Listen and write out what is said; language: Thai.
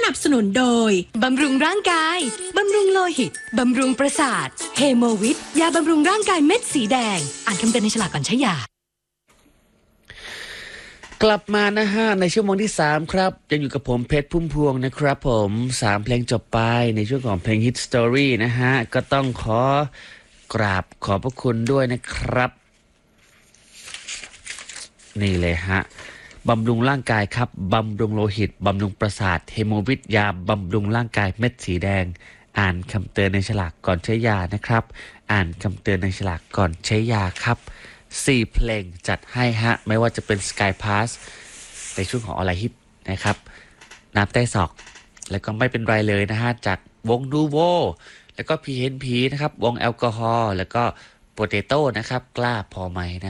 นับสนุนโดยบำรุงร่างกายบำรุงโลหิตบำรุงประสาทเฮโมวิทยาบำรุงร่างกายเม็ดสีแดงอ่านคำเตือนในฉลากก่อนใช้ยากลับมานะฮะในชั่วโมงที่3ครับยังอยู่กับผมเพชรพุ่มพวงนะครับผม3เพลงจบไปในช่วงของเพลง Hit Story นะฮะก็ต้องขอกราบขอบพระคุณด้วยนะครับนี่เลยฮะบำรุงร่างกายครับบำรุงโลหิตบำรุงประสาทเฮโมวิทยาบำรุงร่างกายเม็ดสีแดงอ่านคำเตือนในฉลากก่อนใช้ยานะครับอ่านคำเตือนในฉลากก่อนใช้ยาครับ4เพลงจัดให้ฮะไม่ว่าจะเป็น Sky Pass ในช่วงของออนไลน์ฮิตนะครับน้ำใต้ศอกแล้วก็ไม่เป็นไรเลยนะฮะจากวงดูโวแล้วก็ PNP นะครับวงแอลกอฮอล์แล้วก็โปเตโต้นะครับกล้าพอไหมนะ